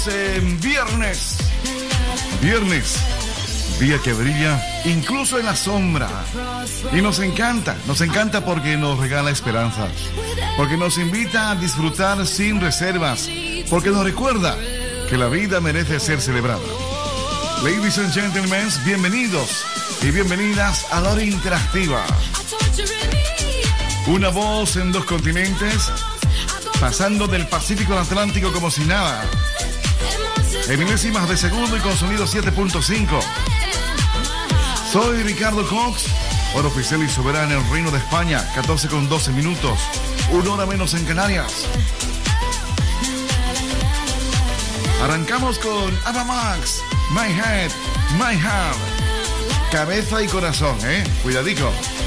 Viernes, día que brilla incluso en la sombra. Y nos encanta porque nos regala esperanza, porque nos invita a disfrutar sin reservas, porque nos recuerda que la vida merece ser celebrada. Ladies and gentlemen, bienvenidos y bienvenidas a la hora interactiva. Una voz en dos continentes, pasando del Pacífico al Atlántico como si nada. En milésimas de segundo y con sonido 7.5. Soy Ricardo Cox, hora oficial y soberana en el Reino de España, 14:12 minutos, una hora menos en Canarias. Arrancamos con Ava Max, My Head, My Heart. Cabeza y corazón, cuidadico.